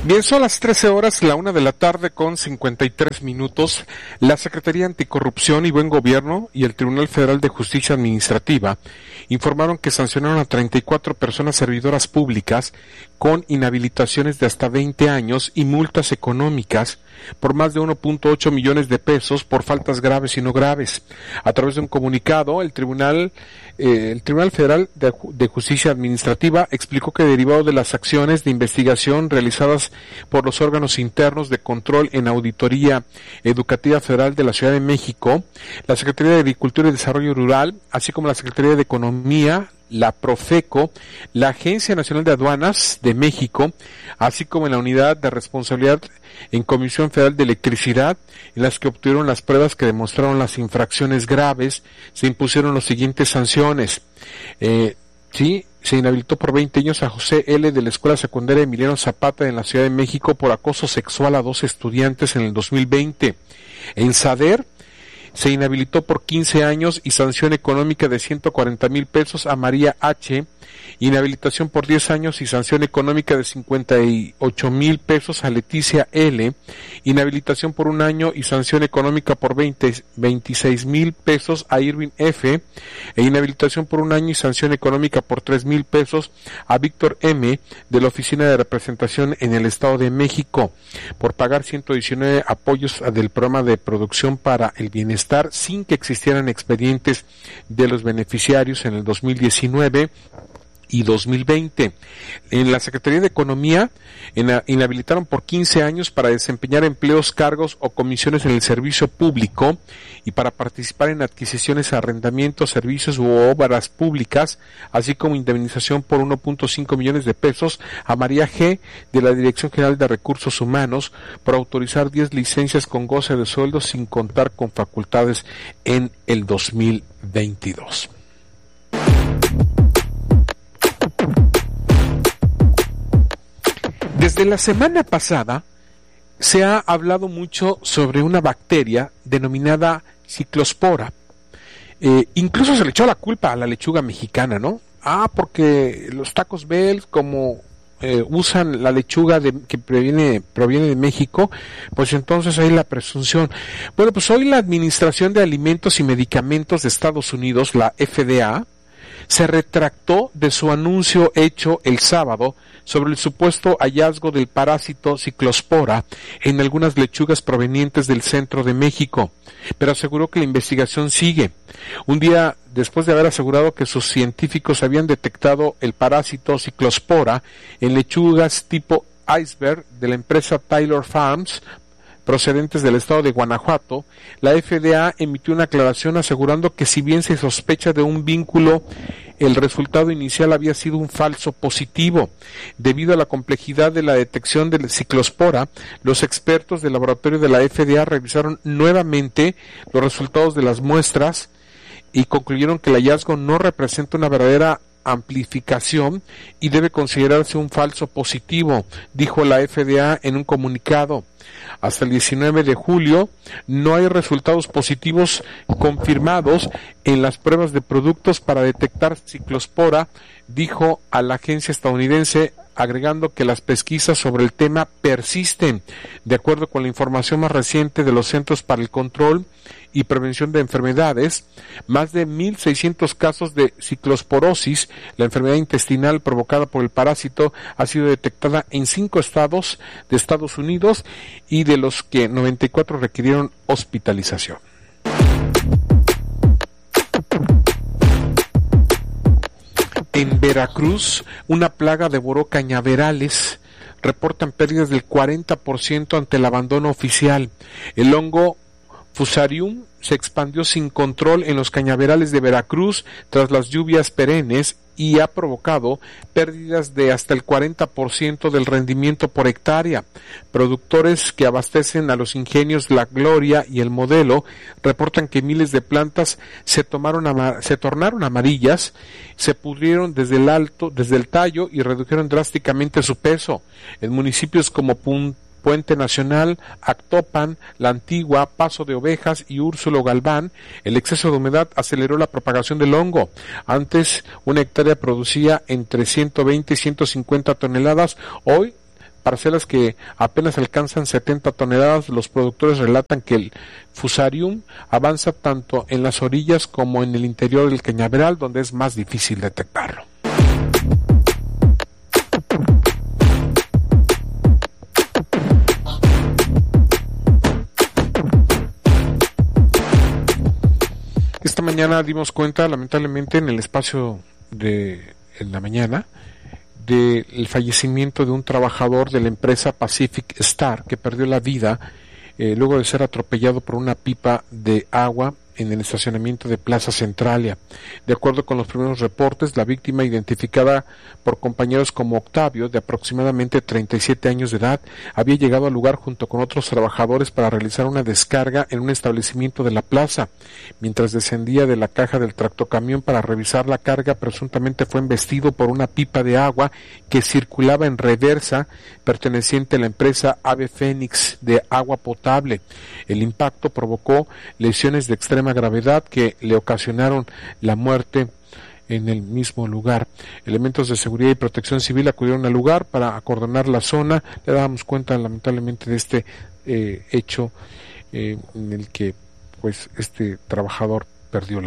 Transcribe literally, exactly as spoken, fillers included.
Bien, son las trece horas, la una de la tarde con cincuenta y tres minutos. La Secretaría Anticorrupción y Buen Gobierno y el Tribunal Federal de Justicia Administrativa informaron que sancionaron a treinta y cuatro personas servidoras públicas con inhabilitaciones de hasta veinte años y multas económicas por más de uno punto ocho millones de pesos por faltas graves y no graves. A través de un comunicado, el Tribunal eh, el Tribunal Federal de, de Justicia Administrativa explicó que derivado de las acciones de investigación realizadas por los órganos internos de control en Auditoría Educativa Federal de la Ciudad de México, la Secretaría de Agricultura y Desarrollo Rural, así como la Secretaría de Economía, la Profeco, la Agencia Nacional de Aduanas de México, así como en la Unidad de Responsabilidad en Comisión Federal de Electricidad, en las que obtuvieron las pruebas que demostraron las infracciones graves, se impusieron las siguientes sanciones. Eh, sí, se inhabilitó por veinte años a José L. de la Escuela Secundaria Emiliano Zapata en la Ciudad de México por acoso sexual a dos estudiantes en el dos mil veinte. En Sader, se inhabilitó por quince años y sanción económica de ciento cuarenta mil pesos a María H., inhabilitación por diez años y sanción económica de cincuenta y ocho mil pesos a Leticia L., inhabilitación por un año y sanción económica por veinte, veintiséis mil pesos a Irving F., e inhabilitación por un año y sanción económica por tres mil pesos a Víctor M., de la Oficina de Representación en el Estado de México, por pagar ciento diecinueve apoyos del programa de producción para el bienestar sin que existieran expedientes de los beneficiarios en el dos mil diecinueve y dos mil veinte. En la Secretaría de Economía inhabilitaron por quince años para desempeñar empleos, cargos o comisiones en el servicio público y para participar en adquisiciones, arrendamientos, servicios u obras públicas, así como indemnización por uno punto cinco millones de pesos a María G., de la Dirección General de Recursos Humanos, por autorizar diez licencias con goce de sueldo sin contar con facultades en el dos mil veintidós. Desde la semana pasada se ha hablado mucho sobre una bacteria denominada ciclospora. Eh, incluso se le echó la culpa a la lechuga mexicana, ¿no? Ah, porque los tacos Bell, como eh, usan la lechuga de, que proviene, proviene de México, pues entonces hay la presunción. Bueno, pues hoy la Administración de Alimentos y Medicamentos de Estados Unidos, la F D A, se retractó de su anuncio hecho el sábado sobre el supuesto hallazgo del parásito ciclospora en algunas lechugas provenientes del centro de México, pero aseguró que la investigación sigue. Un día después de haber asegurado que sus científicos habían detectado el parásito ciclospora en lechugas tipo iceberg de la empresa Taylor Farms, procedentes del estado de Guanajuato, la F D A emitió una aclaración asegurando que si bien se sospecha de un vínculo, el resultado inicial había sido un falso positivo. Debido a la complejidad de la detección de la ciclospora, los expertos del laboratorio de la F D A revisaron nuevamente los resultados de las muestras y concluyeron que el hallazgo no representa una verdadera amplificación y debe considerarse un falso positivo, dijo la F D A en un comunicado. Hasta el diecinueve de julio no hay resultados positivos confirmados en las pruebas de productos para detectar ciclospora, dijo a la agencia estadounidense, agregando que las pesquisas sobre el tema persisten. De acuerdo con la información más reciente de los Centros para el Control y Prevención de Enfermedades, más de mil seiscientos casos de ciclosporosis, la enfermedad intestinal provocada por el parásito, ha sido detectada en cinco estados de Estados Unidos y de los que noventa y cuatro requirieron hospitalización. En Veracruz, una plaga devoró cañaverales. Reportan pérdidas del cuarenta por ciento ante el abandono oficial. El hongo Fusarium se expandió sin control en los cañaverales de Veracruz tras las lluvias perennes y ha provocado pérdidas de hasta el cuarenta por ciento del rendimiento por hectárea. Productores que abastecen a los ingenios La Gloria y El Modelo reportan que miles de plantas se tomaron amar- se tornaron amarillas, se pudrieron desde el alto, desde el tallo y redujeron drásticamente su peso. En municipios como Punta Puente Nacional, Actopan, La Antigua, Paso de Ovejas y Úrsulo Galván, el exceso de humedad aceleró la propagación del hongo. Antes, una hectárea producía entre ciento veinte y ciento cincuenta toneladas. Hoy parcelas que apenas alcanzan setenta toneladas. Los productores relatan que el fusarium avanza tanto en las orillas como en el interior del cañaveral, donde es más difícil detectarlo. Esta mañana dimos cuenta, lamentablemente, en el espacio de en la mañana, del fallecimiento de un trabajador de la empresa Pacific Star que perdió la vida eh, luego de ser atropellado por una pipa de agua en el estacionamiento de Plaza Centralia. De acuerdo con los primeros reportes, la víctima, identificada por compañeros como Octavio, de aproximadamente treinta y siete años de edad, había llegado al lugar junto con otros trabajadores para realizar una descarga en un establecimiento de la plaza. Mientras descendía de la caja del tractocamión para revisar la carga, presuntamente fue embestido por una pipa de agua que circulaba en reversa, perteneciente a la empresa Ave Fénix de agua potable. El impacto provocó lesiones de extrema gravedad que le ocasionaron la muerte en el mismo lugar. Elementos de seguridad y protección civil acudieron al lugar para acordonar la zona. Le dábamos cuenta lamentablemente de este eh, hecho eh, en el que pues este trabajador perdió la